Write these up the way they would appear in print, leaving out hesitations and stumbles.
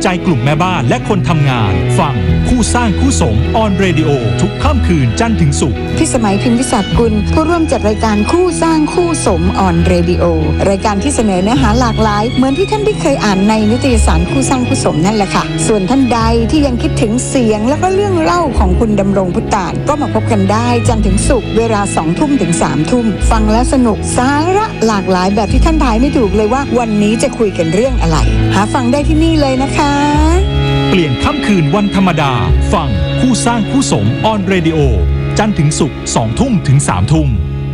ใจกลุ่มแม่บ้านและคนทำงานฟังคู่สร้างคู่สมออนเรดิโอทุกค่ำคืนจันทร์ถึงศุกร์พี่สมัยพิมพิศักดิ์กุลผู้ร่วมจัดรายการคู่สร้างคู่สมออนเรดิโอรายการที่เสนอเนื้อหาหลากหลายเหมือนที่ท่านได้เคยอ่านในนิตยสารคู่สร้างคู่สมนั่นแหละค่ะส่วนท่านใดที่ยังคิดถึงเสียงแล้วก็เรื่องเล่าของคุณดำรงพุตตานก็มาพบกันได้จันทร์ถึงศุกร์เวลา 20:00 น. ถึง 3:00 น. ฟังแล้วสนุกสาระหลากหลายแบบที่ท่านทายไม่ถูกเลยว่าวันนี้จะคุยกันเรื่องอะไรหาฟังได้ที่นี่เลยนะคะเปลี่ยนค่ำคืนวันธรรมดาฟังคู่สร้างคู่สมออนเรดิโอจันทร์ถึงศุกร์ 20:00 น. ถึง 3:00 น.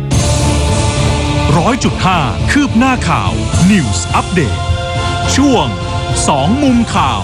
100.5 คืบหน้าข่าว News Update ช่วง2มุมข่าว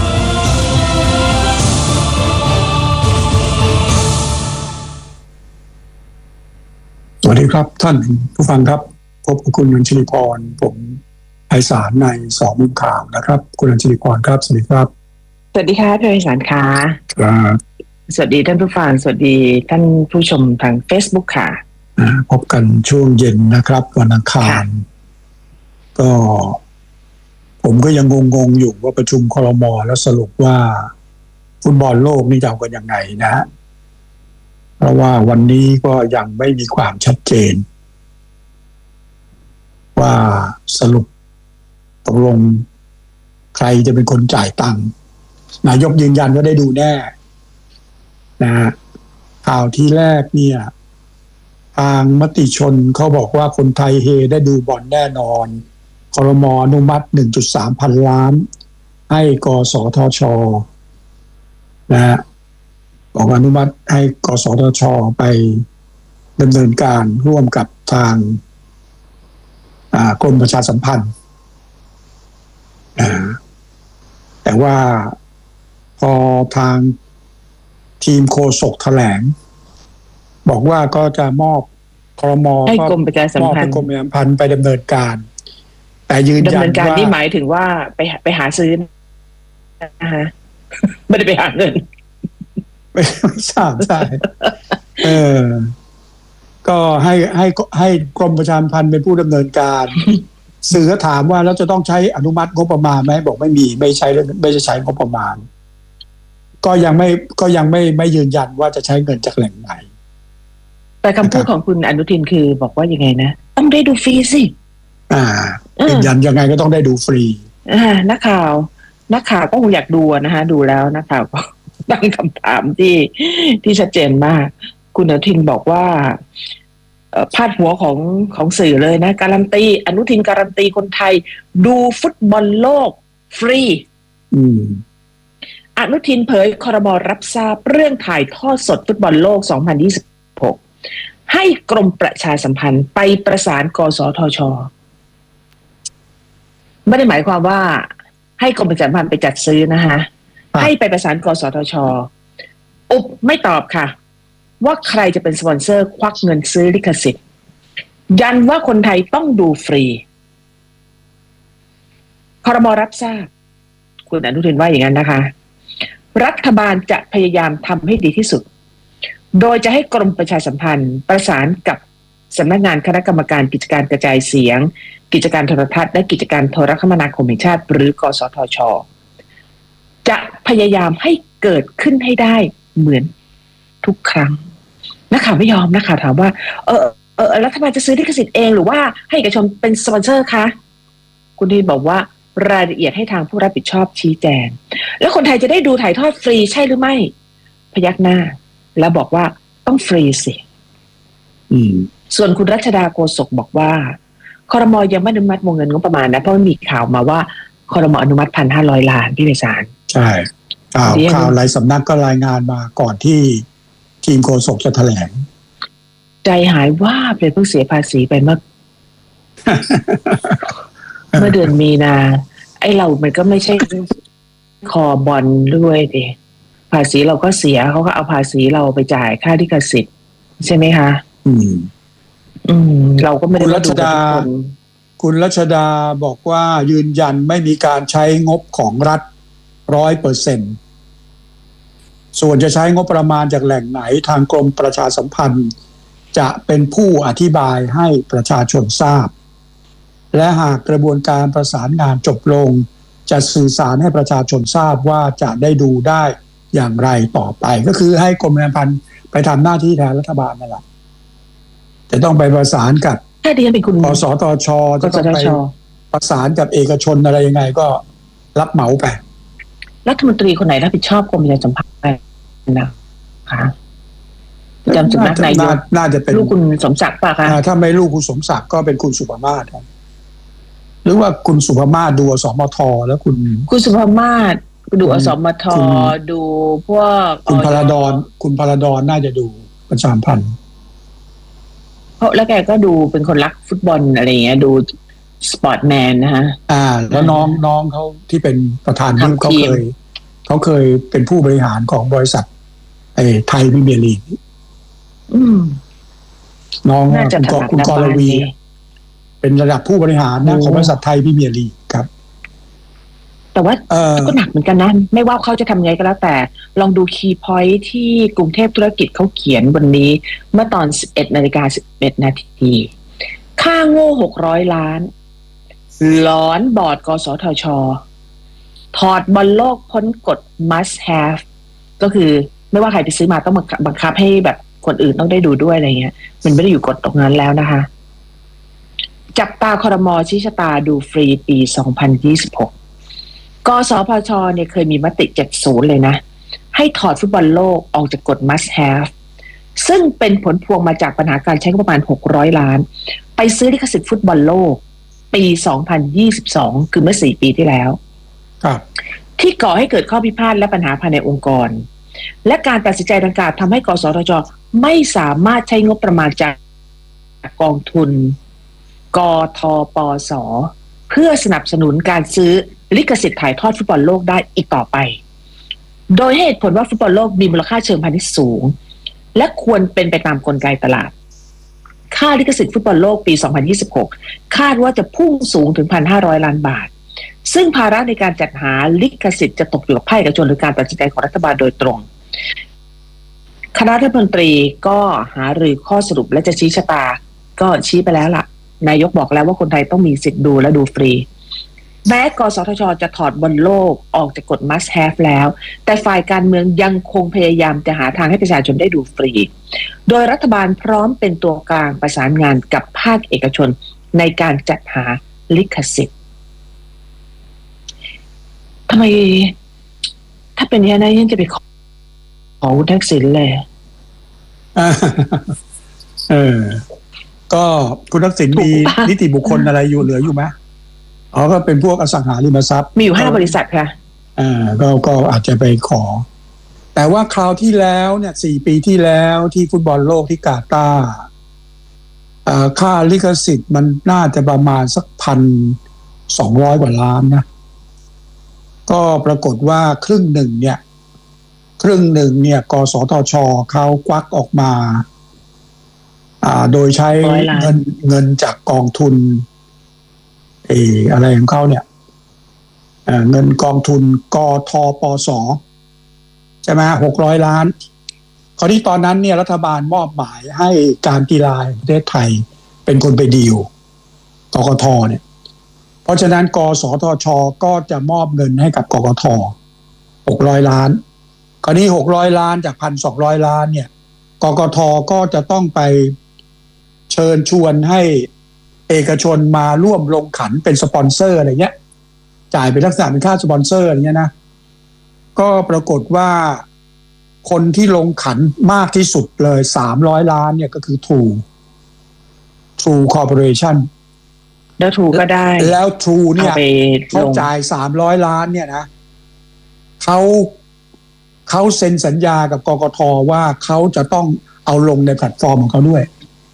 สวัสดีครับท่านผู้ฟังครับพบกับคุณอัญชลีพรผมไพศาลใน2มุมข่าวนะครับคุณอัญชลีพรครับสวัสดีครับสวัสดีค่ะพี่ไพศาลค่ะครับสวัสดีท่านผู้ฟังสวัสดีท่านผู้ชมทาง Facebook ค่ะพบกันช่วงเย็นนะครับวันอังคารก็ผมก็ยังงงอยู่ว่าประชุมครม.แล้วสรุปว่าฟุตบอลโลกนี่จะเอากันยังไงนะฮะเพราะว่าวันนี้ก็ยังไม่มีความชัดเจนว่าสรุปตกลงใครจะเป็นคนจ่ายตังค์นายกยืนยันว่าได้ดูแน่นะฮะข่าวที่แรกเนี่ยทางมติชนเขาบอกว่าคนไทยเฮได้ดูบอลแน่นอนครม.อนุมัติ 1.3 พันล้านให้กสทช.นะฮะบอกอนุมัติให้กสทช.ไปดำเนินการร่วมกับทางกรมประชาสัมพันธ์แต่ว่าพอทางทีมโฆษกแถลงบอกว่าก็จะมอบครม. ให้กรมประชาสัมพันธ์ไปดำเนินการแต่ยืนยันว่าดำเนินการนี่หมายถึงว่าไปหาซื้อนะฮะไม่ได้ไปหาเงินไม่ทราบใช่ก็ให้กรมประชาสัมพันธ์เป็นผู้ดำเนินการสื่อถามว่าแล้วจะต้องใช้อนุมัติงบประมาณไหมบอกไม่มีไม่จะใช้งบประมาณก็ยังไม่ยืนยันว่าจะใช้เงินจากแหล่งไหนแต่คำพูดของคุณอนุทินคือบอกว่ายังไงนะต้องได้ดูฟรีสิยืนยันยังไงก็ต้องได้ดูฟรีนักข่าวก็คงอยากดูนะคะดูแล้วนักข่าวก็ตั้งคำถามที่ชัดเจนมากคุณอนุทินบอกว่าพาดหัวของสื่อเลยนะการันตีอนุทินการันตีคนไทยดูฟุตบอลโลกฟรีอนุทินเผยครม.รับทราบเรื่องถ่ายทอดสดฟุตบอลโลก 2026 ให้กรมประชาสัมพันธ์ไปประสานกสทช.ไม่ได้หมายความว่าให้กรมประชาสัมพันธ์ไปจัดซื้อนะคะให้ไปประสานกสทช.ไม่ตอบค่ะว่าใครจะเป็นสปอนเซอร์ควักเงินซื้อลิขสิทธิ์ยันว่าคนไทยต้องดูฟรีครม.รับทราบคุณอนุทินว่าอย่างนั้นนะคะรัฐบาลจะพยายามทำให้ดีที่สุดโดยจะให้กรมประชาสัมพันธ์ประสานกับสำนักงานคณะกรรมการกิจการกระจายเสียงกิจการโทรทัศน์และกิจการโทรคมนาคมแห่งชาติหรือกสทช.จะพยายามให้เกิดขึ้นให้ได้เหมือนทุกครั้งนักข่าวไม่ยอมนักข่าวถามว่ารัฐบาลจะซื้อลิขสิทธิ์เองหรือว่าให้เอกชนเป็นสปอนเซอร์คะคุณทีบอกว่ารายละเอียดให้ทางผู้รับผิดชอบชี้แจงแล้วคนไทยจะได้ดูถ่ายทอดฟรีใช่หรือไม่พยักหน้าแล้วบอกว่าต้องฟรีสิส่วนคุณรัชดาโกศกบอกว่าครม.ยังไม่อนุมัติวงเงินงบประมาณนะเพราะมีข่าวมาว่าครม.อนุมัติ 1,500 ล้านพี่ไพศาลใช่ข่าวหลายสำนักก็รายงานมาก่อนที่ทีมโฆษกจะแถลงใจหายว่าเป็นเพิ่งเสียภาษีไปเมื่อเดือนมีนาไอ้เรามันก็ไม่ใช่คอบอลด้วยดิภาษีเราก็เสียเขาก็เอาภาษีเราไปจ่ายค่าลิขสิทธิ์ใช่ไหมคะเราก็ไม่ได้ดูทุกคนคุณรัชดาบอกว่ายืนยันไม่มีการใช้งบของรัฐ 100%ส่วนจะใช้งบประมาณจากแหล่งไหนทางกรมประชาสัมพันธ์จะเป็นผู้อธิบายให้ประชาชนทราบและหากกระบวนการประสานงานจบลงจะสื่อสารให้ประชาชนทราบว่าจะได้ดูได้อย่างไรต่อไปก็คือให้กรมประชาสัมพันธ์ไปทำหน้าที่แทนรัฐบาลนั่นแหละจะต้องไปประสานกับถ้าดิฉันเป็นคุณกสทชจะต้องไปประสานกับเอกชนอะไรยังไงก็รับเหมาไปรัฐมนตรีคนไหนรับผิดชอบกรมประชาสัมพันธ์นะคะจำสำนักนายกน่าจะเป็นลูกคุณสมศักดิ์ป่ะคะถ้าไม่ลูกคุณสมศักดิ์ก็เป็นคุณสุภมาศหรือว่าคุณสุภมาศดูอสมทแล้วคุณสุภมาศดูอสมทดูพวกคุณพลดรน่าจะดูประชาสัมพันธ์เพราะแล้วแกก็ดูเป็นคนรักฟุตบอลอะไรเงี้ยดูสปอร์ตแมนนะคะแล้วน้องเขาที่เป็นประธานทีมเขาเคยเป็นผู้บริหารของบริษัทไทยพรีเมียร์ลีกน้องคุณกรวีเป็นระดับผู้บริหารนะของบริษัทไทยพรีเมียร์ลีกครับแต่ว่าก็หนักเหมือนกันนะไม่ว่าเขาจะทำไงก็แล้วแต่ลองดูคีย์พอยท์ที่กรุงเทพธุรกิจเขาเขียนวันนี้เมื่อตอน 11:11 นาทีค่าโง่600 ล้านล้อนบอร์ดกสทช.ถอดบอลโลกพ้นกฎ must have ก็คือไม่ว่าใครไปซื้อมาต้องบังคับให้แบบคนอื่นต้องได้ดูด้วยอะไรเงี้ยมันไม่ได้อยู่กฎตรงนั้นแล้วนะคะจับตาครม.ชี้ชะตาดูฟรีปี 2026 กสพช.เนี่ยเคยมีมติ 70 เลยนะให้ถอดฟุตบอลโลกออกจากกฎ must have ซึ่งเป็นผลพวงมาจากปัญหาการใช้งบประมาณ600 ล้านไปซื้อลิขสิทธิ์ฟุตบอลโลกปี 2022 คือเมื่อ 4 ปีที่แล้วที่ก่อให้เกิดข้อพิพาทและปัญหาภายในองค์กรและการตัดสินใจดังกล่าวทำให้กสทช.ไม่สามารถใช้งบประมาณจากกองทุนกทปส.เพื่อสนับสนุนการซื้อลิขสิทธิ์ถ่ายทอดฟุตบอลโลกได้อีกต่อไปโดยให้เหตุผลว่าฟุตบอลโลกมีมูลค่าเชิงพาณิชย์สูงและควรเป็นไปตามกลไกตลาดค่าลิขสิทธิ์ฟุตบอลโลกปี 2026 คาดว่าจะพุ่งสูงถึง 1,500 ล้านบาทซึ่งภาระในการจัดหาลิขสิทธิ์จะตกอยู่กับภาคเอกชนหรือการตัดสินใจของรัฐบาลโดยตรงคณะรัฐมนตรีก็หารือข้อสรุปและจะชี้ชะตาก็ชี้ไปแล้วล่ะนายกบอกแล้วว่าคนไทยต้องมีสิทธิ์ดูและดูฟรีแม้กสทช.จะถอดบอลโลกออกจากกฎ must have แล้วแต่ฝ่ายการเมืองยังคงพยายามจะหาทางให้ประชาชนได้ดูฟรีโดยรัฐบาลพร้อมเป็นตัวกลางประสานงานกับภาคเอกชนในการจัดหาลิขสิทธิ์ทำไมถ้าเป็นอย่างนั้นยังจะไปขอคุณทักษิณเลยก็คุณทักษิณมีนิติบุคคลอะไรอยู่เหลืออยู่ไหมก็เป็นพวกอสังหาริมทรัพย์มีอยู่5 บริษัทค่ะก็อาจจะไปขอแต่ว่าคราวที่แล้วเนี่ย4 ปีที่แล้วที่ฟุตบอลโลกที่กาตาร์ค่าลิขสิทธิ์มันน่าจะประมาณสัก1,200 กว่าล้านนะก็ปรากฏว่าครึ่งหนึ่งเนี่ยกสทช.เขาควักออกมาโดยใช้เงินจากกองทุนอะไรของเขาเนี่ยเงินกองทุนกทปส.ใช่ไหม600 ล้านคราวนี้ตอนนั้นเนี่ยรัฐบาลมอบหมายให้การกีฬาแห่งประเทศไทยเป็นคนไปดีลกกท.เนี่ยเพราะฉะนั้นกสทช.ก็จะมอบเงินให้กับกกท. 600 ล้านคราวนี้600 ล้านจาก 1,200 ล้านเนี่ยกกท.ก็จะต้องไปเชิญชวนให้เอกชนมาร่วมลงขันเป็นสปอนเซอร์อะไรเงี้ยจ่ายเป็นลักษณะเป็นค่าสปอนเซอร์อะไรเงี้ยนะก็ปรากฏว่าคนที่ลงขันมากที่สุดเลย300 ล้านเนี่ยก็คือ True Corporation แล้ว True ก็ได้แล้ว True เนี่ยเขาจ่าย300 ล้านเนี่ยนะเขาเซ็นสัญญากับกกท.ว่าเขาจะต้องเอาลงในแพลตฟอร์มของเขาด้วย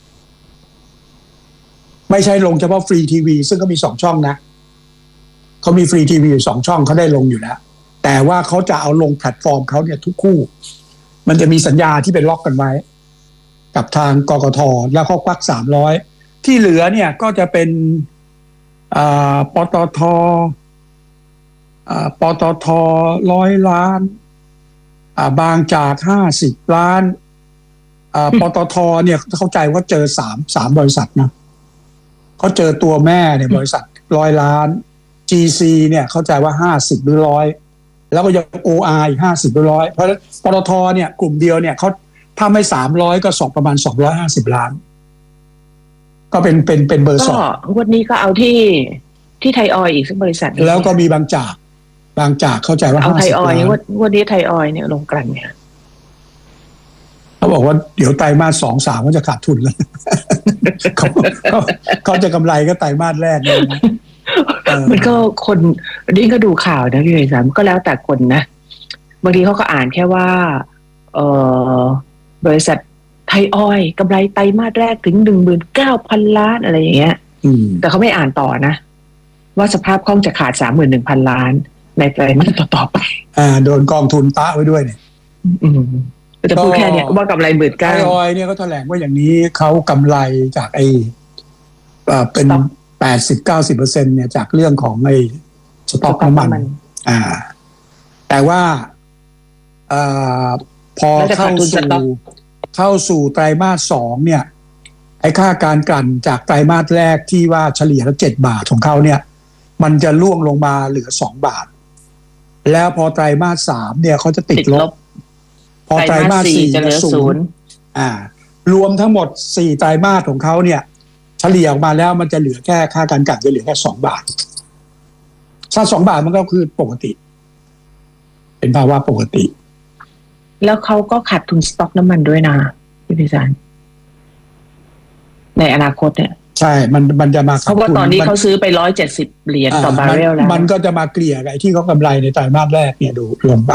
ไม่ใช่ลงเฉพาะฟรีทีวีซึ่งก็มี2 ช่องนะเขามีฟรีทีวีอยู่2 ช่องเขาได้ลงอยู่แล้วแต่ว่าเขาจะเอาลงแพลตฟอร์มเขาเนี่ยทุกคู่มันจะมีสัญญาที่เป็นล็อกกันไว้กับทางกกท.แล้วเขาควัก300ที่เหลือเนี่ยก็จะเป็นปตท. 100 ล้านบางจาก50 ล้านปตท.เนี่ยเข้าใจว่าเจอ3 บริษัทนะเขาเจอตัวแม่เนี่ยบริษัท100 ล้าน GC เนี่ยเข้าใจว่า50หรือ100แล้วก็ยัง OR อีก50หรือ100เพราะปตทเนี่ยกลุ่มเดียวเนี่ยเขาถ้าไม่300ก็ประมาณ250ล้านก็เป็นเบอร์ก็วันนี้ก็เอาที่ไทยออยล์อีกสักบริษัทแล้วก็มีบางจากเข้าใจว่าเอาไทยออยล์ล้านวันนี้ไทยออยล์เนี่ยลงกลั่นเนี่ยเขาบอกว่าเดี๋ยวไตรมาส 2-3ก็จะขาดทุนแล้ว เขาจะกำไรก็ไตรมาสแรกเลยนะมันก็คนนี่ก็ดูข่าวนะพี่ไพศาลก็แล้วแต่คนนะบางทีเขาก็อ่านแค่ว่าบริษัทไทยออยล์กำไรไตรมาสแรกถึง 19,000 ล้านอะไรอย่างเงี้ยแต่เขาไม่อ่านต่อนะว่าสภาพคล่องจะขาด 31,000 ล้านในไตรมาสต่อไปโดนกองทุนตะไว้ด้วยเนี่ยจะพูดแค่นี้ว่ากำไร 19,000 ไทยออยล์เนี่ยเขาแถลงว่าอย่างนี้เขากำไรจากเป็น80-90%เนี่ยจากเรื่องของสต็อกน้ำมันแต่ว่าพอเข้าสู่ไตรมาส 2เนี่ยไอ้ค่าการกลั่นจากไตรมาสแรกที่ว่าเฉลี่ยละ7 บาทของเขาเนี่ยมันจะล่วงลงมาเหลือ2 บาทแล้วพอไตรมาส 3เนี่ยเขาจะติดลบพอไตรมาส 4จะเหลือ0รวมทั้งหมด4ไตรมาสของเขาเนี่ยเฉลี่ยออกมาแล้วมันจะเหลือแค่ค่าการกลั่นจะเหลือแค่2 บาทถ้า2 บาทมันก็คือปกติเป็นภาวะปกติแล้วเขาก็ขาดทุนสต็อกน้ำมันด้วยนะพี่พิจารณ์ในอนาคตเนี่ยใช่มันจะมาเพราะว่าตอนนี้เขาซื้อไป$170ต่อบาร์เรลแล้วมันก็จะมาเกลี่ยไอ้ที่เขากำไรในไตรมาสแรกเนี่ยดูลงไป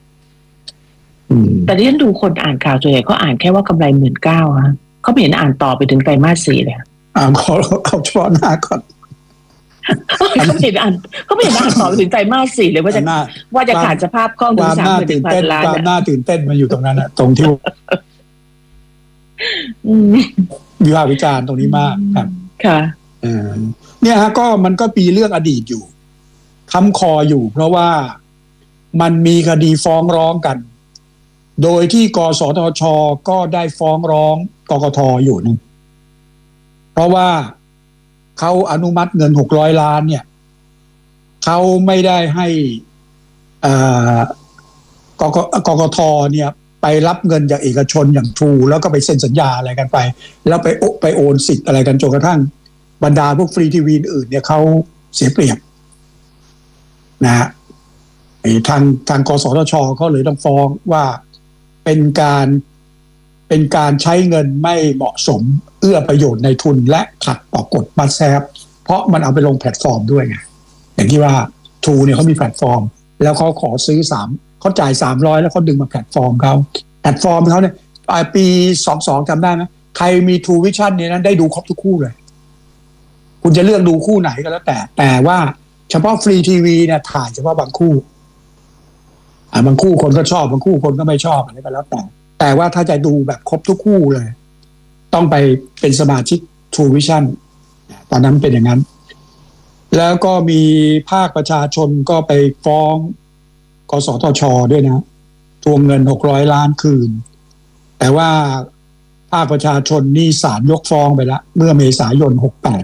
แต่ที่ฉันดูคนอ่านข่าวส่วนใหญ่เขาอ่านแค่ว่ากำไร 19,000 ฮะเขาไม่เห็นอ่านต่อไปถึงไตรมาส 4เลยขอเอาเฉพาะหน้าก่อนเขาไม่เห็นอ่านต่อไปถึงไตรมาส 4เลยว่าจะขาดสภาพคล่องถึง 31,000 ล้านความน่าตื่นเต้นมันอยู่ตรงนั้นนะตรงที่วิพากษ์วิจารณ์ตรงนี้มากครับค่ะเนี่ยฮะก็มันก็ปีเรื่องอดีตอยู่ค้ำคออยู่เพราะว่ามันมีคดีฟ้องร้องกันโดยที่กสทช.ก็ได้ฟ้องร้องกกท.อยู่นึงเพราะว่าเขาอนุมัติเงิน600 ล้านเนี่ยเขาไม่ได้ให้กกท.เนี่ยไปรับเงินจากเอกชนอย่างทรูแล้วก็ไปเซ็นสัญญาอะไรกันไปแล้วไปโอนสิทธิ์อะไรกันจนกระทั่งบรรดาพวกฟรีทีวีอื่นเนี่ยเขาเสียเปรียบนะฮะทางกสทช.เขาเลยต้องฟ้องว่าเป็นการใช้เงินไม่เหมาะสมเอื้อประโยชน์ในทุนและขัดต่อกฎบัตแซฟเพราะมันเอาไปลงแพลตฟอร์มด้วยไงอย่างที่ว่าทรูเนี่ยเขามีแพลตฟอร์มแล้วเขาขอซื้อเขาจ่าย300แล้วเขาดึงมาแพลตฟอร์มเขาเนี่ยปี22จำได้ไหมใครมี True Vision เนี่ยนั้นได้ดูครบทุกคู่เลยคุณจะเลือกดูคู่ไหนก็แล้วแต่ว่าเฉพาะฟรีทีวีเนี่ยถ่ายเฉพาะบางคู่บางคู่คนก็ชอบบางคู่คนก็ไม่ชอบอะไรก็แล้วแต่ว่าถ้าจะดูแบบครบทุกคู่เลยต้องไปเป็นสมาชิก True Vision ตอนนั้นเป็นอย่างนั้นแล้วก็มีภาคประชาชนก็ไปฟ้องกสทช.ด้วยนะทวงเงิน600 ล้านคืนแต่ว่าภาคประชาชนนี่ศาลยกฟ้องไปแล้วเมื่อเมษายน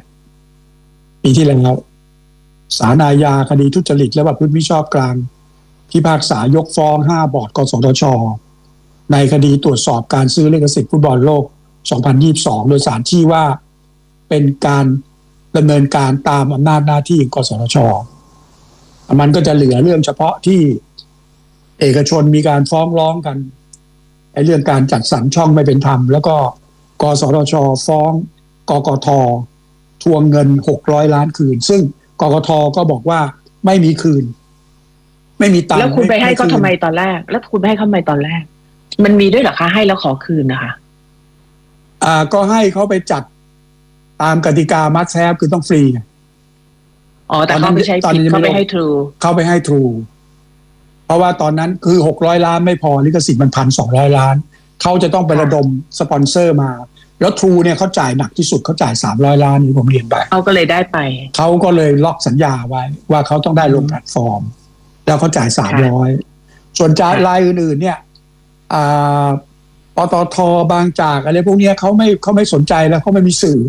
68ปีที่แล้วศาลอาญาคดีทุจริตและประพฤติมิชอบกลางพิพากษายกฟ้อง5บอร์ดกสทช.ในคดีตรวจสอบการซื้อลิขสิทธิ์ฟุตบอลโลก2022โดยศาลชี้ว่าเป็นการดำเนินการตามอำนาจหน้าที่ของกสทช.มันก็จะเหลือเรื่องเฉพาะที่เอกชนมีการฟ้องร้องกันไอ้เรื่องการจัดสรรช่องไม่เป็นธรรมแล้วก็กสทช.ฟ้องกกท.ทวงเงิน600 ล้านคืนซึ่งกกท.ก็บอกว่าไม่มีคืนไม่มีตังค์แล้วคุณไปให้เขาทำไมตอนแรกมันมีด้วยเหรอคะให้แล้วขอคืนนะคะก็ให้เขาไปจัดตามกติกามัสแซฟคือต้องฟรีไงแต่เขาไม่ใช้ผิดเขาไปให้ True เขาไปให้ True เพราะว่าตอนนั้นคือ600 ล้านไม่พอลิขสิทธิ์มัน 1,200 ล้านเขาจะต้องไประดมสปอนเซอร์มาแล้ว True เนี่ยเขาจ่ายหนักที่สุดเขาจ่าย300 ล้านนี่ผมเรียนไปเขาก็เลยได้ไปเขาก็เลยล็อกสัญญาไว้ว่าเขาต้องได้ลงแพลตฟอร์มแล้วเขาจ่าย300ส่วนจ่ายรายอื่นๆเนี่ยปตท.บางจากอะไรพวกนี้เขาไม่สนใจแล้วเขาไม่มีสื่อ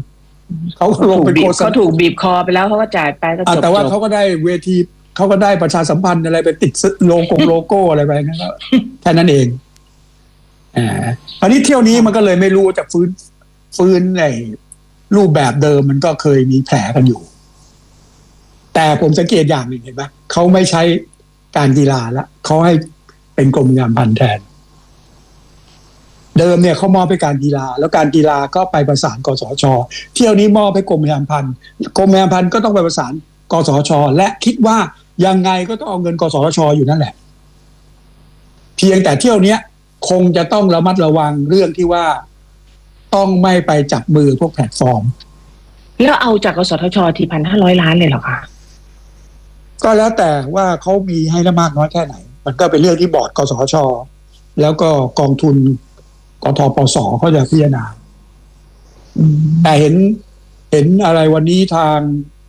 เขาก็ลงเป็นโฆษณาเขาถูกบีบคอไปแล้วเขาก็จ่ายไปก็จบแต่ว่าเขาก็ได้เวทีเขาก็ได้ประชาสัมพันธ์อะไรไปติดโลโก้อะไรไปงั้นก็แค่นั้นเองอันนี้เที่ยวนี้มันก็เลยไม่รู้จะฟื้นในรูปแบบเดิมมันก็เคยมีแผลกันอยู่แต่ผมสังเกตอย่างหนึ่งเห็นไหมเขาไม่ใช้การกีฬาละเขาให้เป็นกรมประชาสัมพันธ์แทนเดิมเนี่ยเขามอบให้การกีฬาแล้วการกีฬาก็ไปประสานกสช.เที่ยวนี้มอบให้กรมประชาสัมพันธ์กรมประชาสัมพันธ์ก็ต้องไปประสานกสช.และคิดว่ายังไงก็ต้องเอาเงินกสช.อยู่นั่นแหละเพียงแต่เที่ยวนี้คงจะต้องระมัดระวังเรื่องที่ว่าต้องไม่ไปจับมือพวกแพลตฟอร์มแล้วเอาจากกสทช. ที่1,500 ล้านเลยเหรอคะก็แล้วแต่ว่าเขามีให้ได้มากน้อยแค่ไหนมันก็เป็นเรื่องที่บอร์ดกสช.แล้วก็กองทุนกทปส.เขาจะพิจารณาแต่เห็นอะไรวันนี้ทาง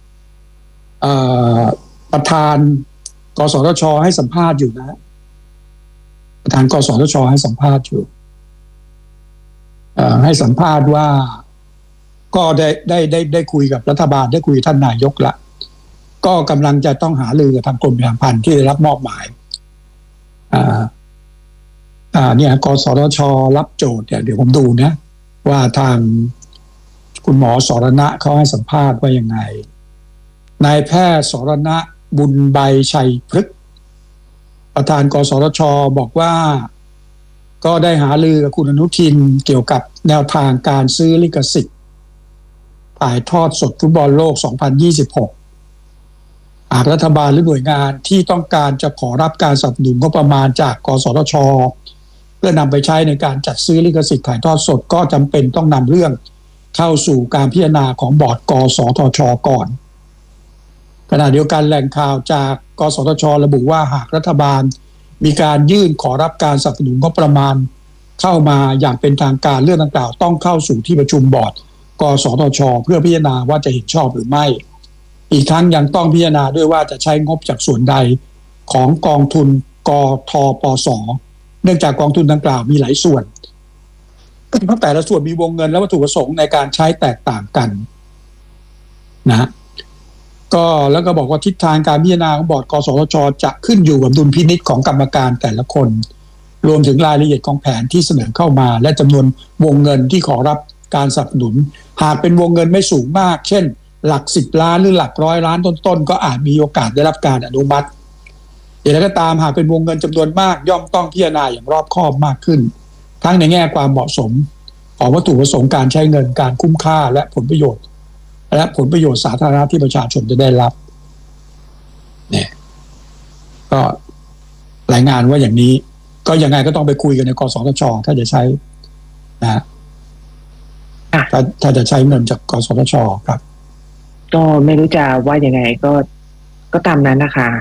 ประธานกสทช.ให้สัมภาษณ์อยู่นะประธานกสทช.ให้สัมภาษณ์อยู่ให้สัมภาษณ์ว่าก็ได้คุยกับรัฐบาลได้คุยท่านนายกละก็กำลังจะต้องหารือกับทางกรมประชาสัมพันธ์ที่ได้รับมอบหมายเนี่ยกสทช.รับโจทย์เดี๋ยวผมดูนะว่าทางคุณหมอสรณะเขาให้สัมภาษณ์ว่ายังไงนายแพทย์สรณะบุญใบชัยพฤกษ์ประธานกสทช.บอกว่าก็ได้หารือกับคุณอนุทินเกี่ยวกับแนวทางการซื้อลิขสิทธิ์ถ่ายทอดสดฟุตบอลโลก 2026 หากรัฐบาลหรือหน่วยงานที่ต้องการจะขอรับการสนับสนุนงบประมาณจากกสทช.เพื่อนำไปใช้ในการจัดซื้อลิขสิทธิ์ถ่ายทอดสดก็จำเป็นต้องนำเรื่องเข้าสู่การพิจารณาของบอร์ดกสทช.ก่อนขณะเดียวกันแหล่งข่าวจากกสทช.ระบุว่าหากรัฐบาลมีการยื่นขอรับการสนับสนุนงบประมาณเข้ามาอย่างเป็นทางการเรื่องดังกล่าวต้องเข้าสู่ที่ประชุมบอร์ดกสทช.เพื่อพิจารณาว่าจะเห็นชอบหรือไม่อีกทั้งยังต้องพิจารณาด้วยว่าจะใช้งบจากส่วนใดของกองทุนกทปส.เนื่องจากกองทุนดังกล่าวมีหลายส่วนเพราะแต่ละส่วนมีวงเงินและวัตถุประสงค์ในการใช้แตกต่างกันนะก็แล้วก็บอกว่าทิศทางการพิจารณาของบอร์ดกสทช.จะขึ้นอยู่กับดุลพินิจของกรรมการแต่ละคนรวมถึงรายละเอียดของแผนที่เสนอเข้ามาและจำนวนวงเงินที่ขอรับการสนับสนุนหากเป็นวงเงินไม่สูงมากเช่นหลัก10 ล้านหรือหลัก100 ล้านต้นๆก็อาจมีโอกาสได้รับการอนุมัติอย่างไรก็ตามหากเป็นวงเงินจำนวนมากย่อมต้องพิจารณาอย่างรอบคอบมากขึ้นทั้งในแง่ความเหมาะสมของวัตถุประสงค์การใช้เงินการคุ้มค่าและผลประโยชน์สาธารณะที่ประชาชนจะได้รับเนี่ยก็รายงานว่าอย่างนี้ก็ยังไงก็ต้องไปคุยกันในกสทช.ถ้าจะใช้นะถ้าจะใช้เงินจากกสทช.ครับก็ไม่รู้จะว่ายังไงก็ตามนั้นนะคะ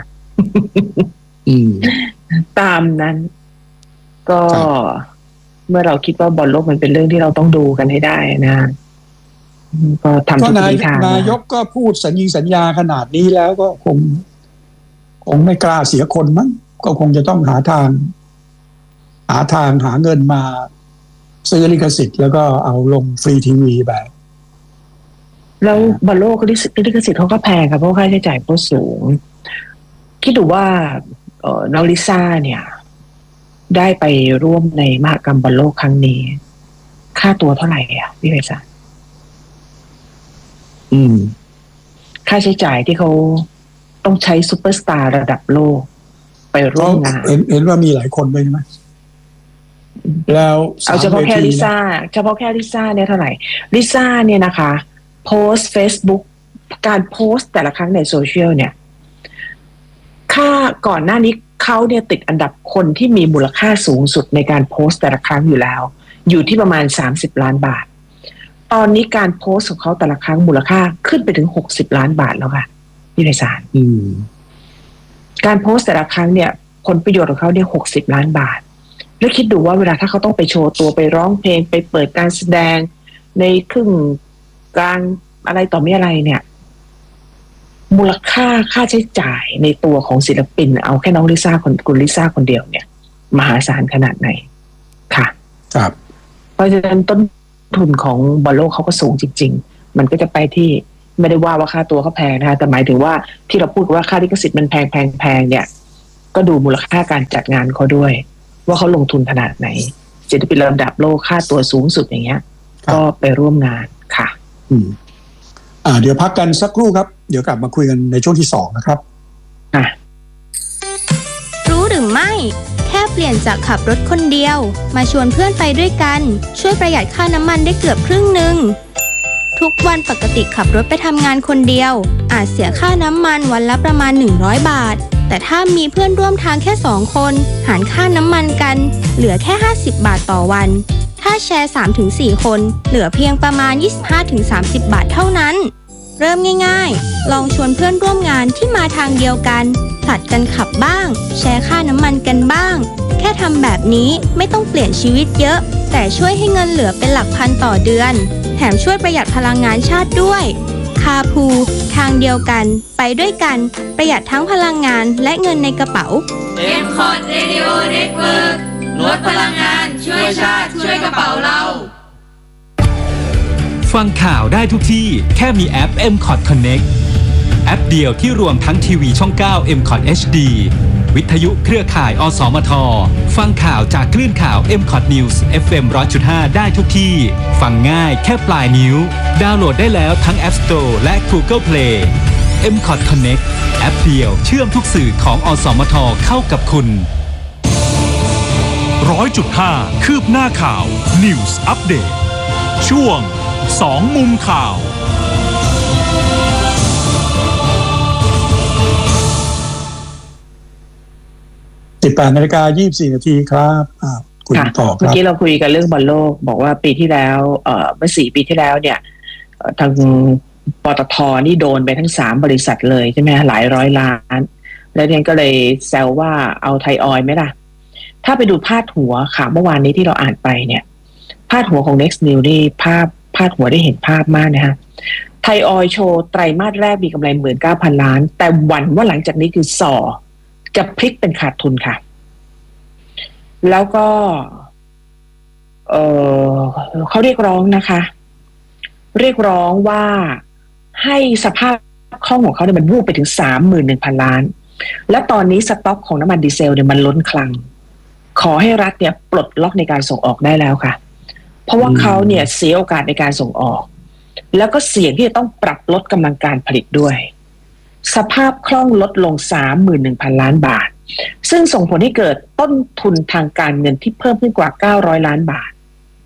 ตามนั้นก็เมื่อเราคิดว่าบอลโลกมันเป็นเรื่องที่เราต้องดูกันให้ได้นะก็ทำทุกวิธีทางนายกก็พูดสัญญาขนาดนี้แล้วก็คงไม่กล้าเสียคนมั้งก็คงจะต้องหาทางหาเงินมาซื้อลิขสิทธิ์แล้วก็เอาลงฟรีทีวีแบบแล้วบอลโลกลิขสิทธิ์เขาก็แพงครับเพราะค่าใช้จ่ายเขาสูงคิดดูว่าน้องลิซ่าเนี่ยได้ไปร่วมในมหกรรมบอลโลกครั้งนี้ค่าตัวเท่าไหร่อ่ะพี่ไพศาลค่าใช้จ่ายที่เขาต้องใช้ซุปเปอร์สตาร์ระดับโลกไปร่วมงานเห็นว่ามีหลายคนไปใช่ไหมแล้วเอาเฉพาะแค่ลิซ่าเนี่ยเท่าไหร่ลิซ่าเนี่ยนะคะโพสต์ Facebook การโพสต์แต่ละครั้งในโซเชียลเนี่ยค่าก่อนหน้านี้เขาเนี่ยติดอันดับคนที่มีมูลค่าสูงสุดในการโพสต์แต่ละครั้งอยู่แล้วอยู่ที่ประมาณ30 ล้านบาทตอนนี้การโพสต์ของเขาแต่ละครั้งมูลค่าขึ้นไปถึง60 ล้านบาทแล้วค่ะพี่ไพศาลการโพสต์แต่ละครั้งเนี่ยผลประโยชน์ของเขาเนี่ย60 ล้านบาทแล้วคิดดูว่าเวลาถ้าเขาต้องไปโชว์ตัวไปร้องเพลงไปเปิดการแสดงในครึ่งกลางอะไรต่อไม่อะไรเนี่ยมูลค่าใช้จ่ายในตัวของศิลปินเอาแค่น้องลิซ่าคุณลิซ่าคนเดียวเนี่ยมหาศาลขนาดไหนค่ะครับเพราะฉะนั้นต้นทุนของบอลโลกเขาก็สูงจริงๆมันก็จะไปที่ไม่ได้ว่าค่าตัวเขาแพงนะคะแต่หมายถึงว่าที่เราพูดว่าค่าลิขสิทธิ์มันแพงเนี่ยก็ดูมูลค่าการจัดงานเขาด้วยว่าเขาลงทุนขนาดไหนศิลปินระดับโลกค่าตัวสูงสุดอย่างเงี้ยก็ไปร่วมงานค่ะเดี๋ยวพักกันสักครู่ครับเดี๋ยวกลับมาคุยกันในช่วงที่2นะครับรู้หรือไม่แค่เปลี่ยนจากขับรถคนเดียวมาชวนเพื่อนไปด้วยกันช่วยประหยัดค่าน้ำมันได้เกือบครึ่งหนึ่งทุกวันปกติขับรถไปทำงานคนเดียวอาจเสียค่าน้ำมันวันละประมาณ100 บาทแต่ถ้ามีเพื่อนร่วมทางแค่2 คนหารค่าน้ำมันกันเหลือแค่50 บาทต่อวันถ้าแชร์ 3-4 คนเหลือเพียงประมาณ 25-30 บาทเท่านั้นเริ่มง่ายๆลองชวนเพื่อนร่วมงานที่มาทางเดียวกันผลัดกันขับบ้างแชร์ค่าน้ำมันกันบ้างแค่ทำแบบนี้ไม่ต้องเปลี่ยนชีวิตเยอะแต่ช่วยให้เงินเหลือเป็นหลักพันต่อเดือนแถมช่วยประหยัดพลังงานชาติด้วยคาพูทางเดียวกันไปด้วยกันประหยัดทั้งพลังงานและเงินในกระเป๋า M-Cot Radio Network ลดพลังงานช่วยชาติช่วยกระเป๋าเราฟังข่าวได้ทุกที่แค่มีแอป M-Cot Connect แอปเดียวที่รวมทั้งทีวีช่อง 9 M-Cot HD วิทยุเครือข่ายอสมทฟังข่าวจากคลื่นข่าว M-Cot News FM 100.5 ได้ทุกที่ฟังง่ายแค่ปลายนิ้วดาวน์โหลดได้แล้วทั้ง App Store และ Google Play M-Cot Connect แอปเดียวเชื่อมทุกสื่อของอสมทเข้ากับคุณ 100.5 คืบหน้าข่าว News Update ช่วง2 มุมข่าว 18:24 น.ครับคุณต่อครับเมื่อกี้เราคุยกันเรื่องบอลโลกบอกว่าปีที่แล้วเมื่อ4 ปีที่แล้วเนี่ยทางปตท.นี่โดนไปทั้ง3 บริษัทเลยใช่ไหมหลายร้อยล้านแล้วเนี่ยก็เลยแซวว่าเอาไทยออยล์ไหมล่ะถ้าไปดูพาดหัวข่าวเมื่อวานนี้ที่เราอ่านไปเนี่ยพาดหัวของ Next News นี่พาดหัวได้เห็นภาพมากนะฮะไทยออยล์โชว์ไตรมาสแรกมีกำไร 19,000 ล้านแต่หวั่นว่าหลังจากนี้คือจะพลิกเป็นขาดทุนค่ะแล้วก็เขาเรียกร้องนะคะเรียกร้องว่าให้สภาพคล่องของเขาเนี่ยมันวูบไปถึง 31,000 ล้านและตอนนี้สต็อกของน้ำมันดีเซลเนี่ยมันล้นคลังขอให้รัฐเนี่ยปลดล็อกในการส่งออกได้แล้วค่ะเพราะว่าเขาเนี่ยเสียโอกาสในการส่งออกแล้วก็เสี่ยงที่จะต้องปรับลดกำลังการผลิตด้วยสภาพคล่องลดลง 31,000 ล้านบาทซึ่งส่งผลให้เกิดต้นทุนทางการเงินที่เพิ่มขึ้นกว่า900 ล้านบาท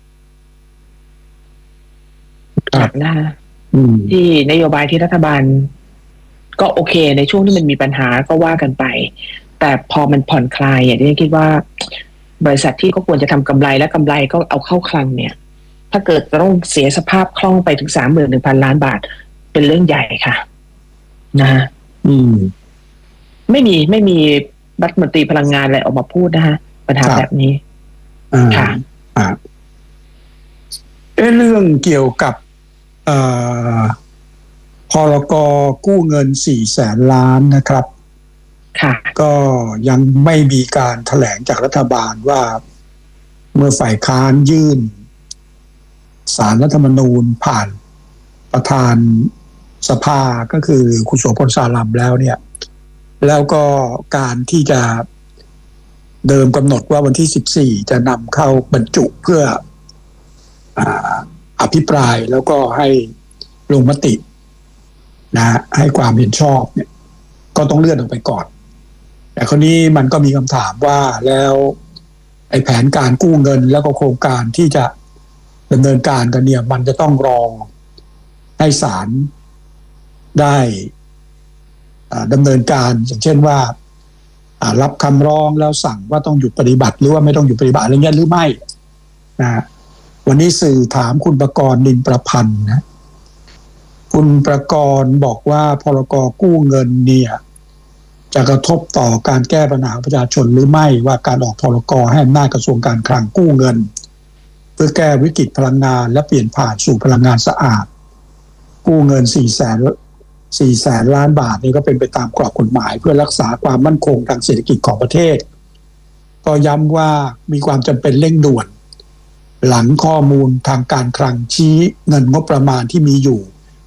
นะที่นโยบายที่รัฐบาลก็โอเคในช่วงที่มันมีปัญหาก็ว่ากันไปแต่พอมันผ่อนคลายอย่างที่คิดว่าบริษัทที่ก็ควรจะทำกำไรและกำไรก็เอาเข้าคลังเนี่ยถ้าเกิดจะต้องเสียสภาพคล่องไปถึง 31,000 ล้านบาทเป็นเรื่องใหญ่ค่ะนะฮะไม่มีรัฐมนตรีพลังงานอะไรออกมาพูดนะฮะปัญหาแบบนี้ค่ะเรื่องเกี่ยวกับพรก.กู้เงิน 400,000 ล้านนะครับค่ะก็ยังไม่มีการแถลงจากรัฐบาลว่าเมื่อฝ่ายค้านยื่นศาลรัฐธรรมนูญผ่านประธานสภาก็คือคุณโสพลสารัมแล้วเนี่ยแล้วก็การที่จะเดิมกำหนดว่าวันที่14จะนำเข้าบรรจุเพื่ออภิปรายแล้วก็ให้ลงมตินะให้ความเห็นชอบเนี่ยก็ต้องเลื่อนออกไปก่อนแต่คราวนี้มันก็มีคำถามว่าแล้วไอ้แผนการกู้เงินแล้วก็โครงการที่จะดำเนินการกันเนี่ยมันจะต้องรอให้ศาลได้ดำเนินการอย่างเช่นว่ารับคำร้องแล้วสั่งว่าต้องหยุดปฏิบัติหรือว่าไม่ต้องหยุดปฏิบัติอะไรเงี้ยหรือไม่นะวันนี้สื่อถามคุณประกรณ์นินประพันธ์นะคุณประกรณ์บอกว่าพรก.กู้เงินเนี่ยจะกระทบต่อการแก้ปัญหาประชาชนหรือไม่ว่าการออกพรก.ให้อำนาจกระทรวงการคลังกู้เงินเพื่อแก้วิกฤตพลังงานและเปลี่ยนผ่านสู่พลังงานสะอาดกู้เงิน400,000 ล้านบาทนี่ก็เป็นไปตามกรอบกฎหมายเพื่อรักษาความมั่นคงทางเศรษฐกิจของประเทศก็ย้ำว่ามีความจำเป็นเร่งด่วนหลังข้อมูลทางการคลังชี้เงินงบประมาณที่มีอยู่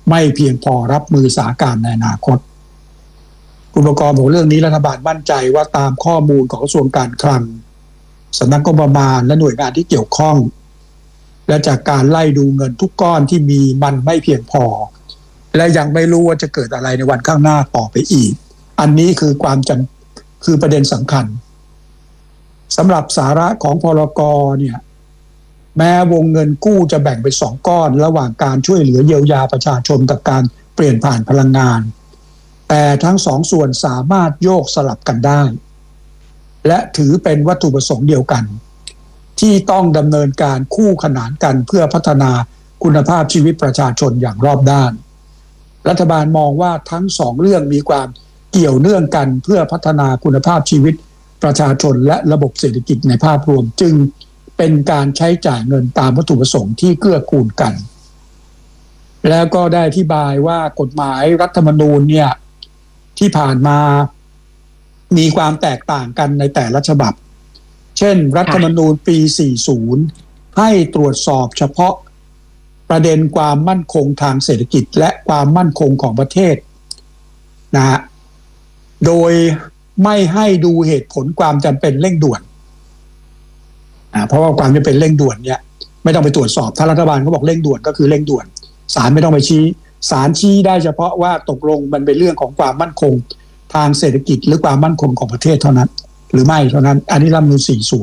ไม่เพียงพอรับมือสถานการณ์ในอนาคตคุณประกรณ์บอกเรื่องนี้รัฐบาลมั่นใจว่าตามข้อมูลของกระทรวงการคลังสำนักงบประมาณและหน่วยงานที่เกี่ยวข้องและจากการไล่ดูเงินทุกก้อนที่มีมันไม่เพียงพอและยังไม่รู้ว่าจะเกิดอะไรในวันข้างหน้าต่อไปอีกอันนี้คือคือประเด็นสำคัญสำหรับสาระของพรก.เนี่ยแม้วงเงินกู้จะแบ่งเป็น2ก้อนระหว่างการช่วยเหลือเยียวยาประชาชนกับการเปลี่ยนผ่านพลังงานแต่ทั้ง2ส่วนสามารถโยกสลับกันได้และถือเป็นวัตถุประสงค์เดียวกันที่ต้องดำเนินการคู่ขนานกันเพื่อพัฒนาคุณภาพชีวิตประชาชนอย่างรอบด้านรัฐบาลมองว่าทั้ง2เรื่องมีความเกี่ยวเนื่องกันเพื่อพัฒนาคุณภาพชีวิตประชาชนและระบบเศรษฐกิจในภาพรวมจึงเป็นการใช้จ่ายเงินตามวัตถุประสงค์ที่เกื้อกูลกันแล้วก็ได้อธิบายว่ากฎหมายรัฐธรรมนูญเนี่ยที่ผ่านมามีความแตกต่างกันในแต่ละฉบับเช่นรัฐธรรมนูญปี 40 ให้ตรวจสอบเฉพาะประเด็นความมั่นคงทางเศรษฐกิจและความมั่นคงของประเทศนะฮะโดยไม่ให้ดูเหตุผลความจำเป็นเร่งด่วนเพราะว่าความจำเป็นเร่งด่วนเนี่ยไม่ต้องไปตรวจสอบถ้ารัฐบาลเขาบอกเร่งด่วนก็คือเร่งด่วนศาลไม่ต้องไปชี้ศาลชี้ได้เฉพาะว่าตกลงมันเป็นเรื่องของความมั่นคงทางเศรษฐกิจหรือความมั่นคงของประเทศเท่านั้นหรือไม่เท่านั้นอันนี้รัฐธรรมนูญ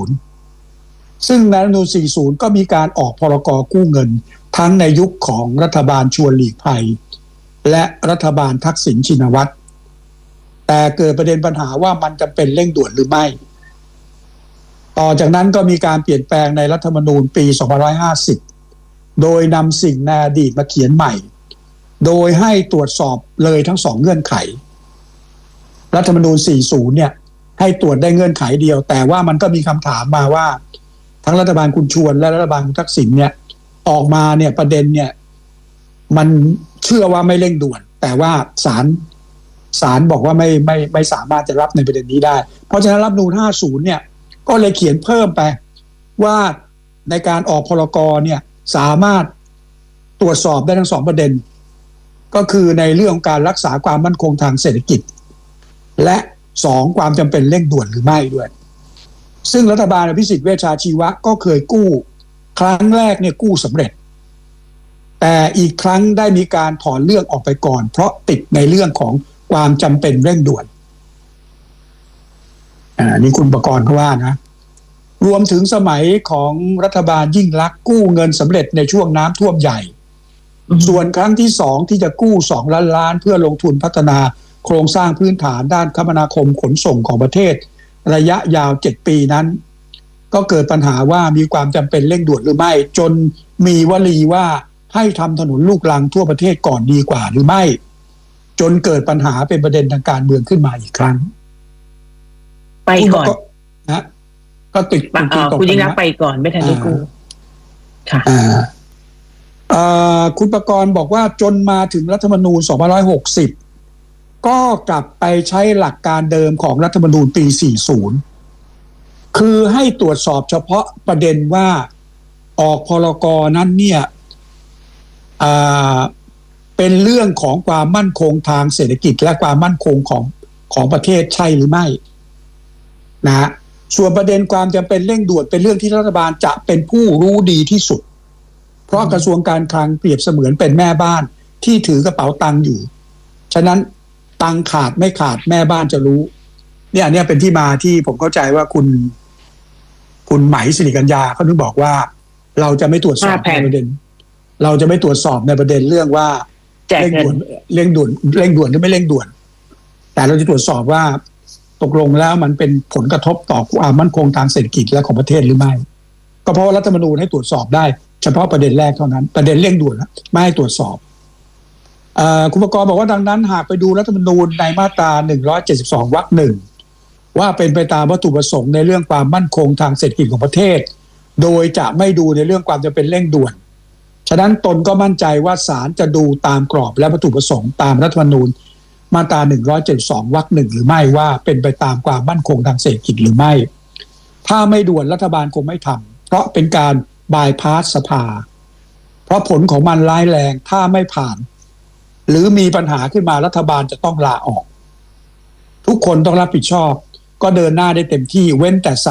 40 ซึ่งในรัฐธรรมนูญ 40 ก็มีการออกพรก.กู้เงินทั้งในยุคของรัฐบาลชวนหลีกภัยและรัฐบาลทักษิณชินวัตรแต่เกิดประเด็นปัญหาว่ามันจำเป็นเร่งด่วนหรือไม่ต่อจากนั้นก็มีการเปลี่ยนแปลงในรัฐธรรมนูญปี 2550 โดยนำสิ่งในอดีตมาเขียนใหม่โดยให้ตรวจสอบเลยทั้ง2เงื่อนไขรัฐธรรมนูญ 40 เนี่ยให้ตรวจได้เงื่อนไขเดียวแต่ว่ามันก็มีคำถามมาว่าทั้งรัฐบาลคุณชวนและรัฐบาลคุณทักษิณเนี่ยออกมาเนี่ยประเด็นเนี่ยมันเชื่อว่าไม่เร่งด่วนแต่ว่าศาลบอกว่าไม่สามารถจะรับในประเด็นนี้ได้เพราะฉะนั้นรัฐธรรมนูญ 50 เนี่ยก็เลยเขียนเพิ่มไปว่าในการออกพรก.เนี่ยสามารถตรวจสอบได้ทั้ง2ประเด็นก็คือในเรื่องการรักษาความมั่นคงทางเศรษฐกิจและ2ความจำเป็นเร่งด่วนหรือไม่ด้วยซึ่งรัฐบาลอภิสิทธิ์เวชชาชีวะก็เคยกู้ครั้งแรกเนี่ยกู้สำเร็จแต่อีกครั้งได้มีการถอนเรื่องออกไปก่อนเพราะติดในเรื่องของความจำเป็นเร่งด่วนนี่คุณประกรณ์เขาว่านะรวมถึงสมัยของรัฐบาลยิ่งลักษณ์กู้เงินสำเร็จในช่วงน้ำท่วมใหญ่ส่วนครั้งที่2ที่จะกู้2 ล้านล้านเพื่อลงทุนพัฒนาโครงสร้างพื้นฐานด้านคมนาคมขนส่งของประเทศระยะยาว7 ปีนั้นก็เกิดปัญหาว่ามีความจำเป็นเร่งด่วนหรือไม่จนมีวลีว่าให้ทำถนนลูกรังทั่วประเทศก่อนดีกว่าหรือไม่จนเกิดปัญหาเป็นประเด็นทางการเมืองขึ้นมาอีกครั้งไปก่อนนะก็ติดคุณยิ่งรักไปก่อนไม่ทันได้กู้ค่ะคุณประกรณ์บอกว่าจนมาถึงรัฐธรรมนูญ 2560 ก็กลับไปใช้หลักการเดิมของรัฐธรรมนูญปี 40 คือให้ตรวจสอบเฉพาะประเด็นว่าออกพรก.นั้นเนี่ยเป็นเรื่องของความมั่นคงทางเศรษฐกิจและความมั่นคงของประเทศใช่หรือไม่นะส่วนประเด็นความจำเป็นเร่งด่วนเป็นเรื่องที่รัฐบาลจะเป็นผู้รู้ดีที่สุดเพราะกระทรวงการคลังเปรียบเสมือนเป็นแม่บ้านที่ถือกระเป๋าตังค์อยู่ฉะนั้นตังค์ขาดไม่ขาดแม่บ้านจะรู้เนี่ยเป็นที่มาที่ผมเข้าใจว่าคุณไหมสิริกัญญาเขาถึงบอกว่าเราจะไม่ตรวจสอบในประเด็นเราจะไม่ตรวจสอบในประเด็นเรื่องว่าเร่งด่วนหรือไม่เร่งด่วนแต่เราจะตรวจสอบว่าตกลงแล้วมันเป็นผลกระทบต่อความมั่นคงทางเศรษฐกิจและของประเทศหรือไม่ก็เพราะรัฐธรรมนูญให้ตรวจสอบได้เฉพาะประเด็นแรกเท่านั้นประเด็นเร่งด่วนไม่ให้ตรวจสอบคุณประกรณ์บอกว่าดังนั้นหากไปดูรัฐธรรมนูญในมาตรา172 วรรค 1ว่าเป็นไปตามวัตถุประสงค์ในเรื่องความมั่นคงทางเศรษฐกิจของประเทศโดยจะไม่ดูในเรื่องความจำเป็นเร่งด่วนฉะนั้นตนก็มั่นใจว่าศาลจะดูตามกรอบและวัตถุประสงค์ตามรัฐธรรมนูญมาตรา172 วรรค 1หรือไม่ว่าเป็นไปตามความมั่นคงทางเศรษฐกิจหรือไม่ถ้าไม่ด่วนรัฐบาลคงไม่ทำเพราะเป็นการบายพาสสภาเพราะผลของมันร้ายแรงถ้าไม่ผ่านหรือมีปัญหาขึ้นมารัฐบาลจะต้องลาออกทุกคนต้องรับผิดชอบก็เดินหน้าได้เต็มที่เว้นแต่ศาล